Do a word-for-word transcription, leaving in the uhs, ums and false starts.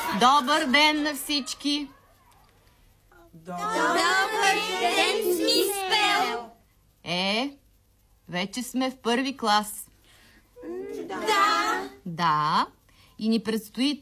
Добър ден на всички! Добър ден, мис Пел! Е, вече сме в първи клас. Да. Да, и ни предстои